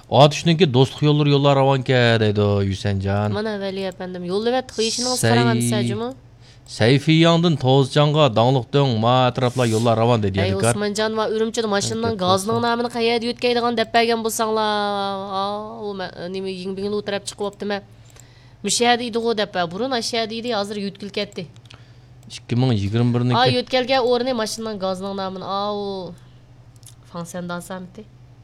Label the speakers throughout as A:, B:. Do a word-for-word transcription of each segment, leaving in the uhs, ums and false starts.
A: Atışınki dostluk yolları yollar avanke deydi o Yüsencan.
B: Mana Veli efendim. Yol evet kıyışınız karamam sacımı.
A: Seyfiyan'dan Tozcan'a dağlıqdan ma atrafla yollar avan dedi
B: Ey
A: yadikar.
B: Osmancan va Ürümçide maşından gazның namını qayerda yo'tkaydigan deb bergan bo'lsanglar, o nima yingbingni o'tirib chiqib o'pdimi? Mishya deydi go deb burun ashya deydi, hozir yo'tkil ketdi.
A: ikki ming yigirma birniki.
B: A yo'tkalgan o'rni maşından gazның namini, a o Fansendan samti.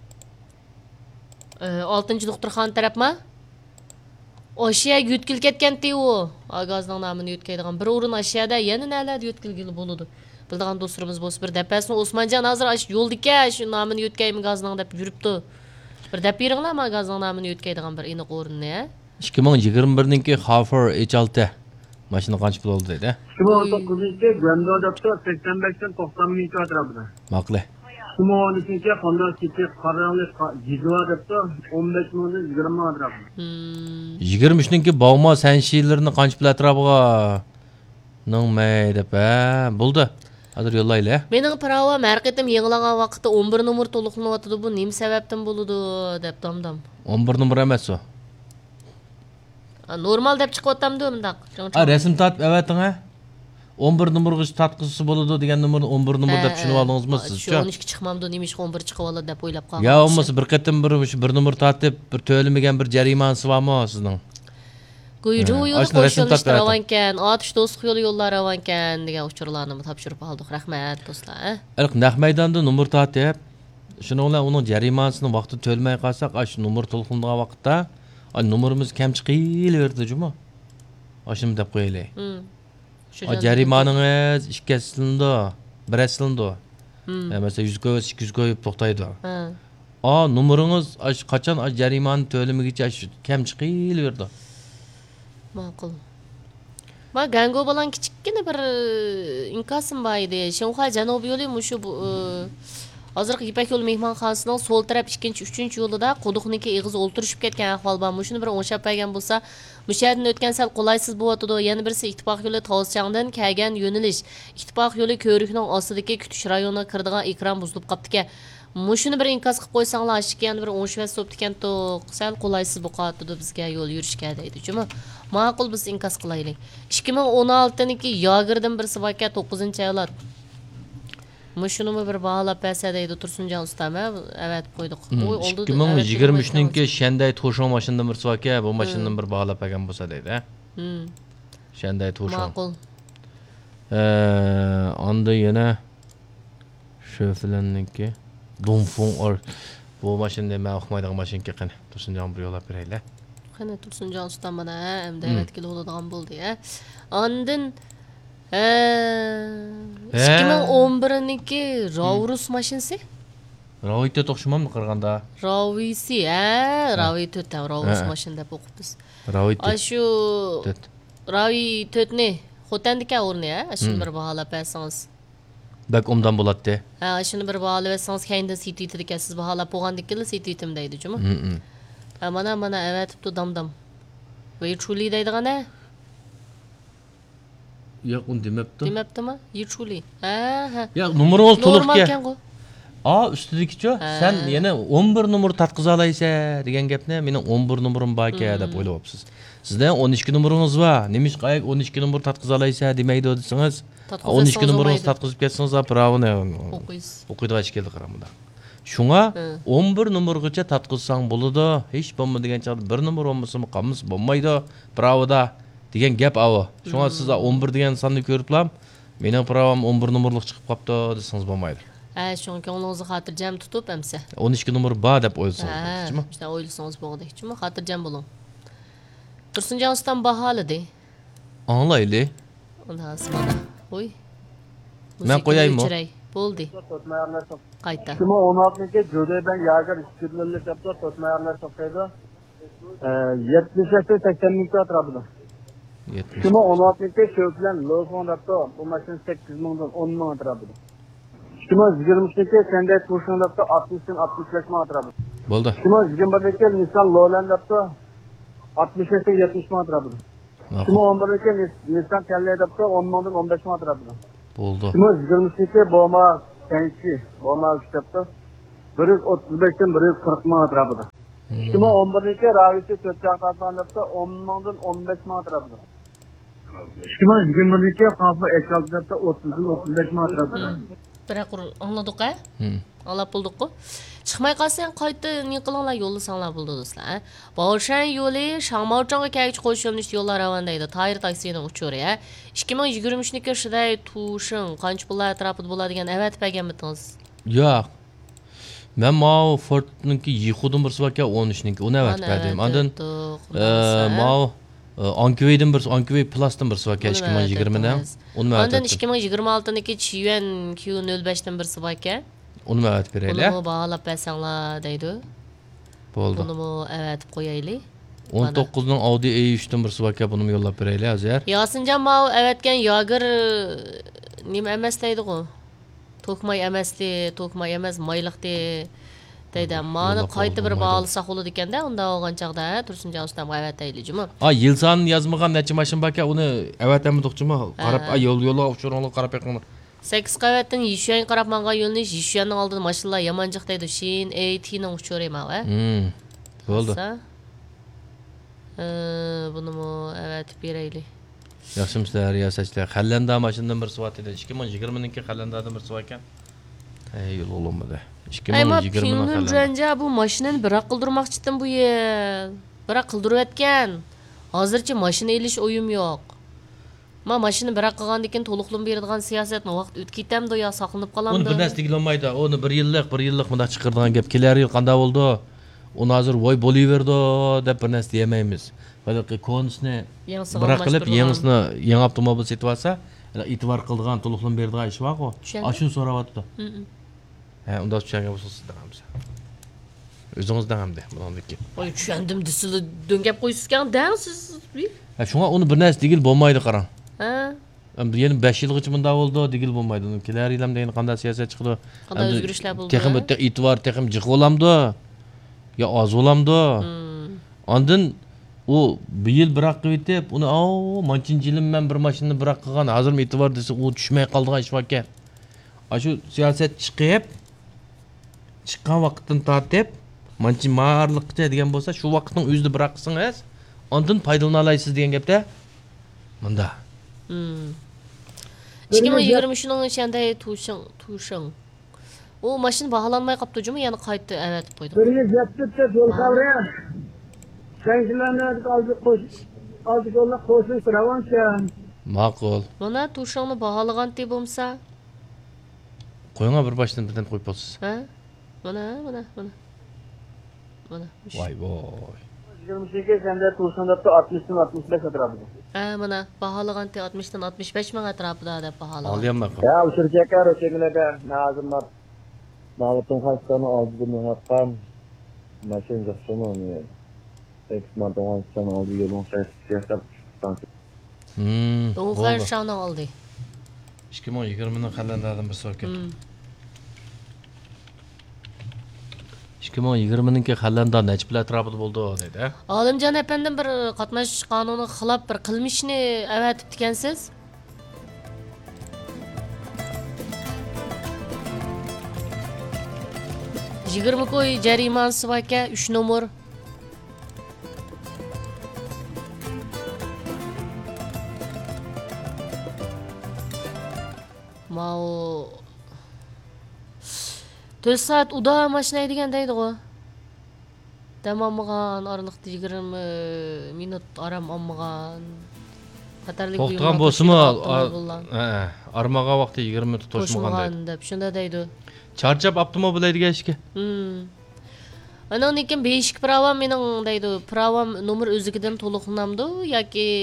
B: oltinchi doktorxon tarafma? Ashya yo'tkil ketgan-ti u. A gazның namini yo'tkaydigan bir o'rin ashyada yana nalar yo'tkilgili bo'ladi. Bildiğin dostlarımız bo'lsa bir depasini Osmancan hozir aş yo'ldika shu nomini yo'tkaymi gazning deb yuribdi. Bir dep beringlar ma gazning nomini yo'tkaydigan bir aniq o'rinni.
A: ikki ming yigirma birniki Hafer H olti mashina qancha pul oldi dedi?
C: ikki ming o'n to'qqizinchi Gwendodapda sakson beshdan to'qson ming atrofida.
A: Maqli.
C: ikki ming o'n uchinchi Honda City qaroqlik Jizvadapda o'n besh mingdan yigirma ming atrofida.
A: yigirma uchninki Bavma Sanshiylarni qancha pul atrofiga ningmay deb bo'ldi. Hozir yo'llayli.
B: Mening prava har qatim yangilangan vaqtda o'n bir nomer to'liqlanyapti. Bu nima sababdan bo'ladi deb domdam.
A: o'n bir nomer emas o.
B: Normal deb chiqyaptamdi bundaq.
A: Ha, rasm tatib avating ha? o'n bir nomerga tatqisi bo'ladi degan nomerni o'n bir nomer deb tushunib oldingizmi siz-chi?
B: Shu o'n ikki chiqmamdi, nimish o'n bir chiqib oladi deb o'ylab qoldim.
A: Ya, bo'lmasa bir qatim bir bir nomer tatib, bir to'lamagan bir jarimanasi bormi sizning?
B: Quyruq yo'li qo'shilishlar avankan, otish do'stlik yo'li yo'llar avankan degan uchurlarni topshirib oldik. Rahmat do'stlar.
A: Ilk naq maydonda nomer tatib, shuni bilan uning jarimasini vaqtida to'lmay qolsak, shu nomer to'lqingan vaqtda, nomerimiz kam chiqilaverdi juma. Ashim deb qo'yaylik. O jarimaningiz ikki aslında, bir aslında. Mesela yüz koyup ikki yuz koyup to'xtaydi. A nomeringiz qachon jarimani to'lamagicha kam chiqilaverdi.
B: Ma'qul. Ma gango bilan kichikgina bir inkasim bor edi. Shanxay Janubiy yo'li mushu hozirgi Ipak yo'li mehmonxonasining so'l taraf ikkinchi uchinchi yo'lida quduqniki ig'iz o'ltirishib ketgan ahvol bor. Mushuni bir o'nshab bergan bo'lsa, mushadan o'tgan sal qulaysiz bo'yotdi. Yana birisi Ittifoq yo'li Tozchangdan kelgan yo'nalish. Ittifoq yo'li ko'rikning ostidagi kutish rayoniga kiradigan ekran buzilib qopti-ki. Mushuni bir inkas qilib qo'ysanglar, ashki yana bir o'nshab so'ptikan to'q, sal qulaysiz bo'qatdi bizga yo'l yurishga deydi. Juma ma'qul biz inkas qilaylik. ikki ming o'n oltiniki Yagirdan bir sivaka to'qqizinchi avlod. Mushuni bir baholab bersa deydi Tursunjon ustam. Evet qo'ydik.
A: Oldu. ikki ming yigirma uchninki Shanday To'shon mashindan bir sivaka, bu mashindan bir baholab bergan bo'lsa deydi. Hmm. Shanday To'shon.
B: Ma'qul.
A: Eh, onda yana shu filanniki Donfong or bu mashinada men o'qimaydigan mashinka qani. Tursunjon bir yo'lab beraylik.
B: Qani Tursunjon ustam mana hamda evet kilo bo'ladigan bo'ldi ya. Ondan ikki ming o'n biriniki Raurus mashinasi?
A: Raviyga to'xshamammi qirg'anda?
B: Ravisi, ha, Ravi to'rt Raurus mashin deb o'qibmiz.
A: Ravi.
B: Ashu Ravi to'rtni Xotandika o'rni, ha, shuni bir baholab bersangiz.
A: Bak umdan bo'ladi.
B: Ha, shuni bir baholab bersangiz, qayinda sititid ekansiz baholab qo'ygandikki, sititim deydi, juma. Ha, mana mana avatibdi damdam. Virtually deydiganda?
A: Yo'q, uni demabdi.
B: Demabdimi? Virtually. Ha, ha.
A: Yo'q, nomeringiz to'liq
B: normal ekan-ku.
A: A, ustidagicha sen yana o'n bir nomer tatqiza olaysan degan gapni mening o'n bir nomerim bor ekan deb o'ylayapsiz. Sizda o'n ikki nomeringiz bor. Nemish qayaq o'n ikki nomer tatqiza olaysan demaydi desangiz, o'n ikki nomeringizni tatqizib ketsangiz, pravini o'qiysiz. O'qiydigan ish keldi qaramda. Shunga o'n bir nomergacha tatqizsang bo'ladi. Hech bo'lmadigan chog'da bir nomer bo'lmasa qolmas bo'lmaydi pravida degan gap avo. Shunga siz o'n bir degan sonni ko'riblam, mening pravam o'n bir nomerlik chiqib qopti desangiz bo'lmaydi.
B: Ha, shunga ko'nglingizni xotirjam tutib hamsa.
A: o'n ikki nomer bor deb o'ylasangiz,
B: ha, işte o'ylasangiz bo'ldi. Chunki xotirjam bo'ling. Tursunjon ustam baholidi.
A: Anglayli.
B: Unda asmada. Qo'y.
A: Men qo'yaymi?
B: Bo'ldi. Qayta.
C: ikki ming o'n oltinchi Jo'daydan Yagir ishtirlarlik deb to'tmayarlar to'xtaydi. yetmish sakson ming atrofida. ikki ming o'n oltinchi shu bilan Lofon deb bu mashina sakkiz mingdan o'n ming atrofida. ikki ming yigirma uchinchi Shanday To'shon deb oltmishdan oltmish besh ming atrofida.
A: Bo'ldi.
C: ikki ming yigirma birinchi Nissan Lowland deb oltmish besh yetmish ming atrofida. ikki ming o'n birinchi Nissan Kalley deb o'n mingdan o'n besh ming atrofida.
A: Bo'ldi.
C: ikki ming yigirma uchinchi Boma Sensi, Boma deb bir yuz o'ttiz beshdan bir yuz qirq ming atrofida. ikki ming o'n birinchi ravishda to'rt qatlamda o'n mingdan o'n besh ming atrofida. ikki ming yigirma birinchi qafla ekranlarda o'ttizdan o'ttiz besh ming atrofida.
B: Biroq anladık-a? Anlap bulduk-ku. Chiqmay qolsang qayta ne qilinglar yo'llasanglar bo'ldi do'stlar. Bolshan yo'li Shangmaochangga kelgich qo'yish yo'linish yo'llar ravandaydi. Tayir taksining uchuri, ha. ikki ming yigirma uchniki shiday tushin qancha pullar atrofida bo'ladigan avat berganmidingiz?
A: Yo'q. Men mau Ford'niki yixudim bir svaka o'n uchniki uni avat berdim. Ondan mau Ankveydan bir Ankvey Plus'dan bir svaka ikki ming yigirmadan uni avat.
B: Ondan ikki ming yigirma oltiniki Chiyuan Q nol beshdan bir svaka.
A: Uni avat beraylik.
B: Buni bağlab bersanglar deydi.
A: Bo'ldi.
B: Buni avatib qo'yaylik.
A: o'n to'qqizdan Audi A uchdan bir svaka buni yo'llab beraylik hozir.
B: Yosinjon mau avatgan Yagir nima emas deydi-ku. To'kmay emasdi, to'kmay emas, mayliqdi deydi. Mana qayta bir bağlasak bo'ladi ekanda, unda olgan chaqda Tursunjon ustam avataylik jumi.
A: Ha, yil soni yozmagan necha mashin baka uni avatamdiqchimi? Qarab, yo'l yo'lga o'xsharonlik qarab yaqinlar.
B: sakkiz qavatdan Yishuan qarab mangan yo'lni Yishuanning oldida mashinalar yamanjiq deydi. Shin A T'ning uchuri ma, ha?
A: Hmm. Bo'ldi.
B: Ee, bunu mu avatib beraylik.
A: Yaxshimisiz, riyosatchilar. Xallanda mashindan bir svat edi. ikki ming yigirmaniki Xallandadan bir svat ekan. Ey, yo'l olmadi. ikki ming yigirmadan
B: Xallanda. Janja bu mashinani biroq qildirmoqchidim bu yil. Biroq qildirayotgan. Hozircha mashina elish o'yim yo'q. Ma mashina biroq qilgandan keyin to'liqlab beradigan siyosatni vaqt o'tib ketamdi yo saqlanib qolamdi.
A: Uni bir narsa deyilmaydi. Uni bir yillik, bir yillik bunda chiqirdigan gap kelar yil qanday bo'ldi? Uni hozir voy bo'laverdi deb bir narsa demaymiz. Balki konisni biroq qilib, yangisini yangi avtomobil setib olsa, e'tibor qildigan, to'liqlab beradigan ish bor-ku. Ashun so'rayapti. Ha, unda tushungan bo'lsa sizdan ham. O'zingizdan hamda buniki.
B: Voy, tushundim, disili döngap qo'yisizgan, dang siz.
A: Ha, shunga uni bir narsa degil bo'lmaydi qarang.
B: Ha?
A: Endi yana besh yilgacha bunda bo'ldi, degil bo'lmaydi. Uni kelar yilamda yana qanday siyosat chiqdi?
B: Qanday o'zgarishlar bo'ldi?
A: Texim o'tda e'tibor, texim jiq bo'lamdi. Ya oz bo'lamdi. Ondan u bir yil biroq qilib etib, uni o, manchinchi yilim men bir mashinani biroq qilgan, hozir e'tibor desa, u tushmay qoldigan ish bor ekan. Shu siyosat chiqib, chiqqan vaqtdan tortib, manchin marliqcha degan bo'lsa, shu vaqtning o'zida biroq qilsangiz, ondan foydalana olasiz degan gapda. Bunda.
B: ikki ming yigirma uchning o'shanday tushin, tushin. O mashina baholanmay qopdi jumi, yana qaytdi avatib qo'ydi.
C: Bir yil yaptibdi yo'l qavraya. Sangilarni oldi qo'sh, oldi yo'lni qo'shib ravancha.
A: Ma'qul.
B: Mana tushinni baholagan deb bo'lsa,
A: qo'yinglar bir boshdan birdan qo'yib bo'lsiz.
B: Ha? Mana, mana, mana. Mana.
A: Voy voy.
C: yigirma ikki senda Tursunda oltmishdan oltmish besh atrofida.
B: Ha, mana baholagan te oltmishdan oltmish besh ming atrofida deb baholagan.
A: Olyapman.
C: Ya, o'shirjaklar, o'shagilarda nazimlar Davlatın hastanı aldığını hakkam maşin zaksana onu yani. Eksmandan hastanı aldı yolun siyasat stansı.
A: Hmm.
B: Doğuqlar şahına oldu.
A: ikki ming yigirmadan Xallandadan bir so'rab ketdi. ikki ming yigirmaniki Xallanda necha pul atrofida bo'ldi dedi.
B: Olimjon efendim bir qatnash qonuni xilop bir qilmishni avatib ekansiz. yigirma ko'y jarimasi bor ekan, uch nomer. Mau to'rt soat uda mashina degan deydi-ku. Tamomgan oraliqda yigirma minut aram olmagan. Xatarlik
A: to'xtagan bo'lsa-mu, ha, armaga vaqti yigirma minut to'shmagan
B: deb shunda deydi.
A: Charchab avtomobil haydagan ishga.
B: Hmm. Ana lekin beshik pravam mening deydi. Pravam nomer o'zigidan to'liqlanamdi yoki